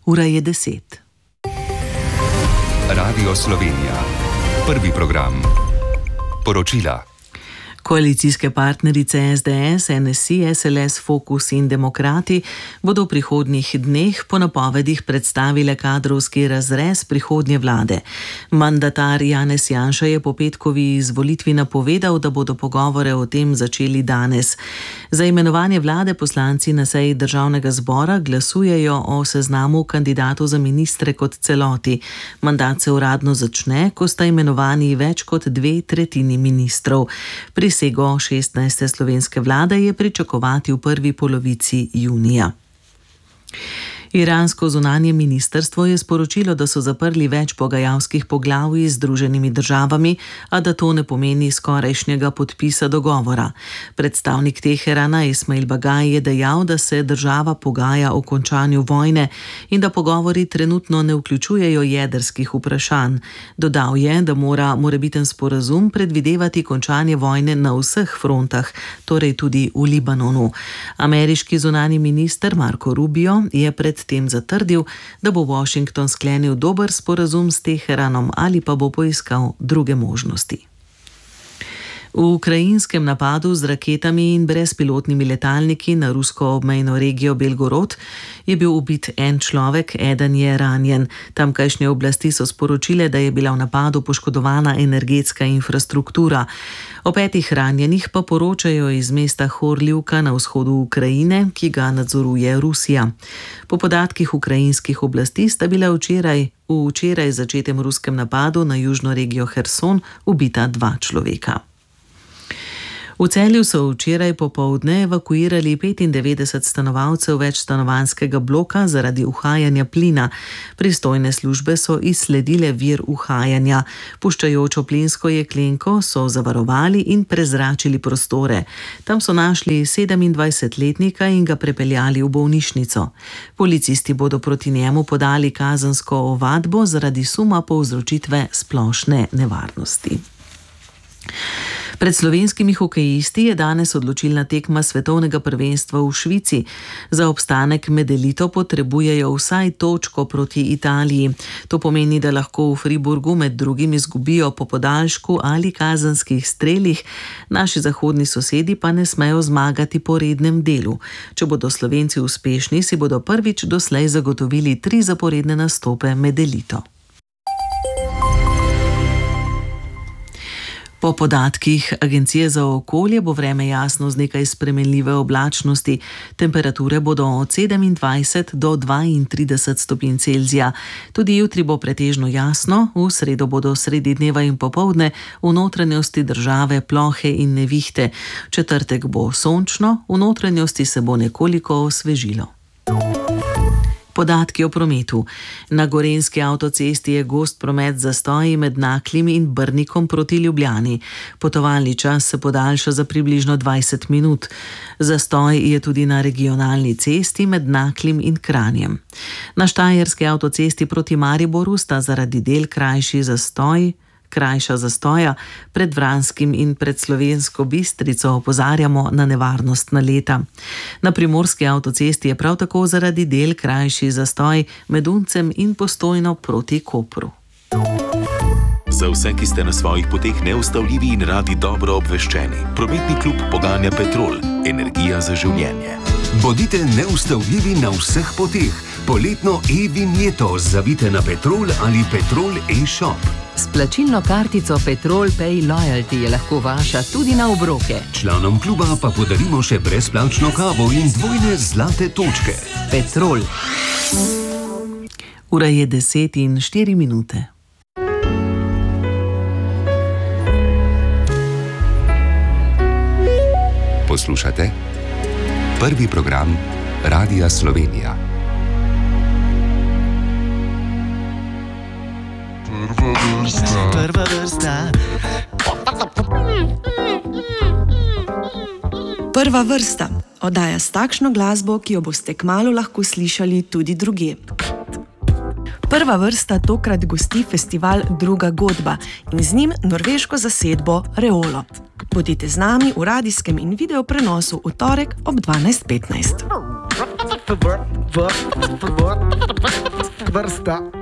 Ura je 10. Radio Slovenija. Prvi program. Poročila. Koalicijske partnerice SDS, NSI, SLS, Fokus in Demokrati bodo v prihodnjih dneh po napovedih predstavile kadrovski razrez prihodnje vlade. Mandatar Janez Janša je po petkovi izvolitvi napovedal, da bodo pogovore o tem začeli danes. Za imenovanje vlade poslanci na seji Državnega zbora glasujejo o seznamu kandidatov za ministre kot celoti. Mandat se uradno začne, ko sta imenovani več kot 2/3 ministrov. Prisego 16. slovenske vlade je pričakovati v prvi polovici junija. Iransko zunanje ministrstvo je sporočilo, da so zaprli več pogajalskih poglavij z Združenimi državami, a da to ne pomeni skorajšnjega podpisa dogovora. Predstavnik Teherana Ismail Bagai je dejal, da se država pogaja o končanju vojne in da pogovori trenutno ne vključujejo jedrskih vprašanj. Dodal je, da mora morebiten sporazum predvidevati končanje vojne na vseh frontah, torej tudi v Libanonu. Ameriški zunanji minister Marco Rubio je tem zatrdil, da bo Washington sklenil dober sporazum s Teheranom ali pa bo poiskal druge možnosti. V ukrajinskem napadu z raketami in brezpilotnimi letalniki na rusko obmejno regijo Belgorod je bil ubit en človek, eden je ranjen. Tamkajšnje oblasti so sporočile, da je bila v napadu poškodovana energetska infrastruktura. O 5 ranjenih pa poročajo iz mesta Horljivka na vzhodu Ukrajine, ki ga nadzoruje Rusija. Po podatkih ukrajinskih oblasti sta bila v včeraj začetem ruskem napadu na južno regijo Herson ubita 2 človeka. V Celju so včeraj popoldne evakuirali 95 stanovalcev večstanovanjskega bloka zaradi uhajanja plina. Pristojne službe so izsledile vir uhajanja. Puščajočo plinsko jeklenko so zavarovali in prezračili prostore. Tam so našli 27-letnika in ga prepeljali v bolnišnico. Policisti bodo proti njemu podali kazensko ovadbo zaradi suma povzročitve splošne nevarnosti. Pred slovenskimi hokejisti je danes odločilna tekma svetovnega prvenstva v Švici. Za obstanek med elito potrebujejo vsaj točko proti Italiji. To pomeni, da lahko v Friburgu med drugim izgubijo po podaljšku ali kazenskih strelih, naši zahodni sosedi pa ne smejo zmagati po rednem delu. Če bodo Slovenci uspešni, si bodo prvič doslej zagotovili 3 zaporedne nastope med elito. Po podatkih Agencije za okolje bo vreme jasno z nekaj spremenljive oblačnosti. Temperature bodo od 27 do 32 stopinj Celzija. Tudi jutri bo pretežno jasno, v sredo bodo sredi dneva in popoldne v notranjosti države plohe in nevihte. V četrtek bo sončno, v notranjosti se bo nekoliko osvežilo. Podatki o prometu. Na Gorenjski avtocesti je gost promet zastoji med Naklim in Brnikom proti Ljubljani. Potovalni čas se podaljša za približno 20 minut. Zastoj je tudi na regionalni cesti med Naklim in Kranjem. Na Štajerski avtocesti proti Mariboru sta zaradi del krajša zastoja, pred Vranskim in pred Slovensko Bistrico opozarjamo na nevarnost naleta. Na Primorski avtocesti je prav tako zaradi del krajši zastoj med Uncem in Postojno proti Kopru. Za vse, ki ste na svojih poteh neustavljivi in radi dobro obveščeni. Prometni klub poganja Petrol, energija za življenje. Bodite neustavljivi na vseh poteh. Poletno e-vinjeto zavite na Petrol ali Petrol e-shop. S plačilno kartico Petrol Pay Loyalty je lahko vaša tudi na obroke. Članom kluba pa podarimo še brezplačno kavo in 2 zlate točke. Petrol. Ura je 10 in 4 minute. Poslušate prvi program Radia Slovenija. Prva vrsta. Prva vrsta. Oddaja s takšno glasbo, ki jo boste kmalu lahko slišali tudi drugje. Prva vrsta tokrat gosti festival Druga godba in z njim norveško zasedbo Reolo. Bodite z nami v radijskem in video prenosu v torek ob 12:15. vrsta